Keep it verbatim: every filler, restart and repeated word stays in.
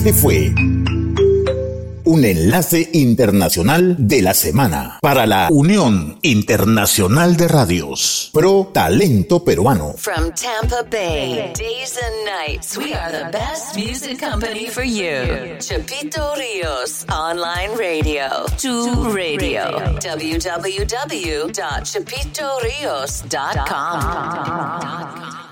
Este fue un enlace internacional de la semana para la Unión Internacional de Radios Pro Talento Peruano. From Tampa Bay, days and nights, we are the best music company for you. Chapito Rios Online Radio. To radio. w w w dot chapito rios dot com.